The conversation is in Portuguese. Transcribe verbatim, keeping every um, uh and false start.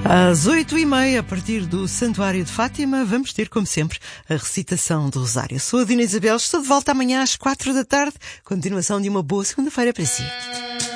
Às oito e meia, a partir do Santuário de Fátima, vamos ter, como sempre, a recitação do Rosário. Sou a Dina Isabel, estou de volta amanhã às quatro da tarde. Continuação de uma boa segunda-feira para si.